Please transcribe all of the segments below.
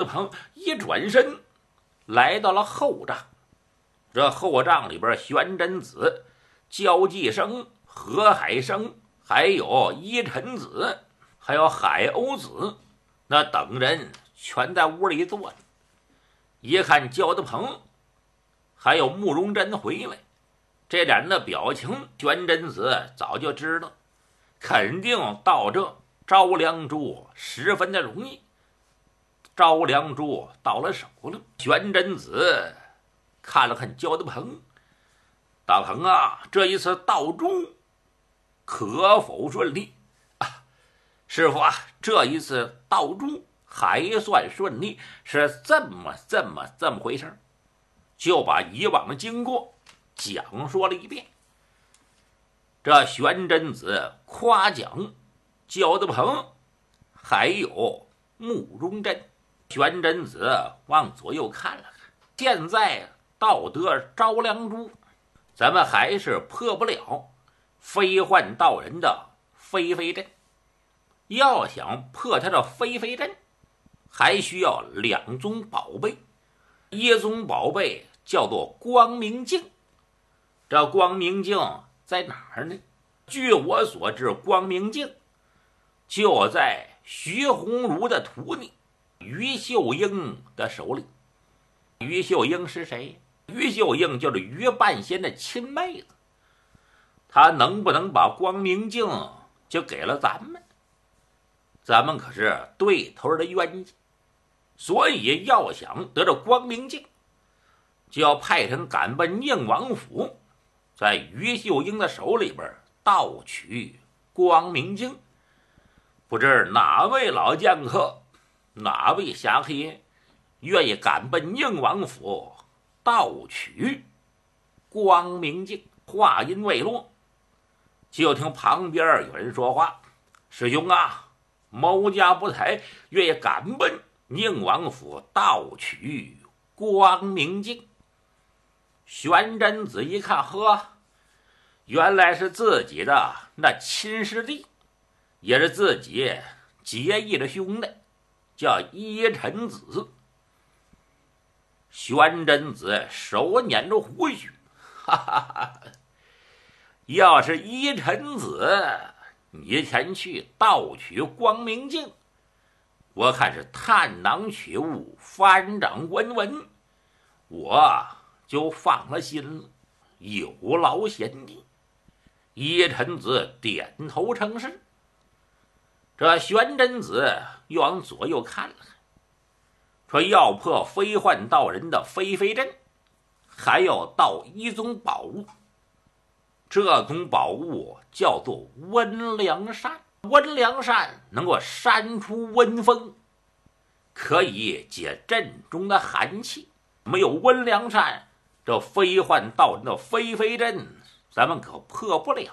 德鹏一转身来到了后帐。这后帐里边，玄真子、焦继生、何海生，还有依臣子，还有海鸥子，那等人全在屋里坐着。一看焦德鹏还有慕容真回来，这俩人的表情，玄真子早就知道，肯定到这招良珠十分的容易。招良珠到了手了，玄真子看了看焦德鹏，大鹏啊，这一次盗珠可否顺利啊？师傅啊，这一次盗珠还算顺利，是这么回事，就把以往的经过讲说了一遍。这玄真子夸奖焦德鹏还有慕容真。玄真子往左右看了看，现在盗得招良珠，咱们还是破不了飞幻道人的飞飞阵。要想破他的飞飞阵，还需要2宗宝贝。一宗宝贝叫做光明镜。这光明镜在哪儿呢？据我所知，光明镜就在徐鸿儒的徒弟于秀英的手里。于秀英是谁？于秀英就是于半仙的亲妹子。他能不能把光明镜就给了咱们？咱们可是对头的冤家，所以要想得到光明镜，就要派人赶奔宁王府，在于秀英的手里边盗取光明镜。不知哪位老剑客，哪位侠客愿意赶奔宁王府盗取光明镜？话音未落，就听旁边有人说话：“师兄啊，某家不才愿意赶奔宁王府盗取光明镜。”玄真子一看，呵，原来是自己的那亲师弟，也是自己结义的兄弟，叫依臣子。玄真子手捻着胡须，哈哈哈！要是依臣子你前去盗取光明镜，我看是探囊取物，翻掌闻闻，我就放了心了，有劳贤弟。依臣子点头称是。这玄真子又往左右看了看，说要破飞幻道人的飞飞阵，还要盗一宗宝物。这宗宝物叫做温凉扇。温凉扇能够扇出温风，可以解阵中的寒气。没有温凉扇，这飞幻道人的飞飞阵咱们可破不了。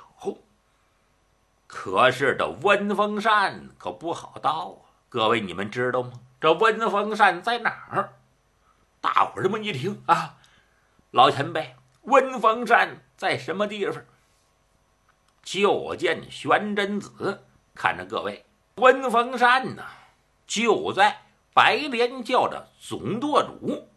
可是这温风扇可不好盗啊！各位你们知道吗？这温风扇在哪儿？大伙儿们一听啊，老前辈，温风扇在什么地方？就见玄真子看着各位，温风扇呢，就在白莲教的总舵主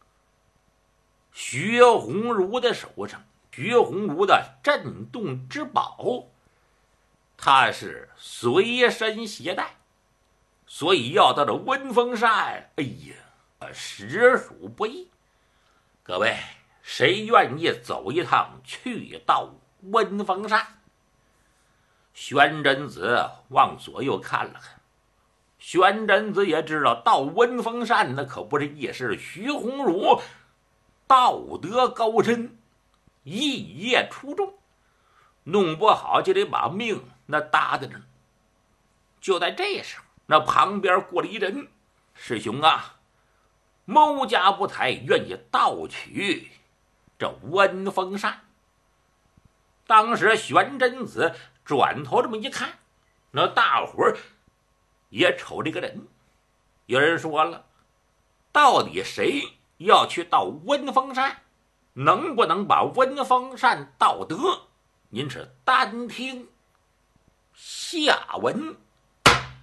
徐鸿儒的手上。徐鸿儒的镇洞之宝，他是随身携带，所以要到这温风扇，哎呀，实属不易。各位，谁愿意走一趟去到温风扇？玄真子往左右看了看，玄真子也知道到温风扇那可不是易事。徐鸿儒道德高深，义业出众，弄不好就得把命那搭在这。就在这时候，那旁边过来一人：“师兄啊，某家不才愿意盗取这温风扇。”当时玄真子转头这么一看，那大伙儿也瞅这个人。有人说了，到底谁要去盗温风扇？能不能把温风扇盗得？您是单听下文。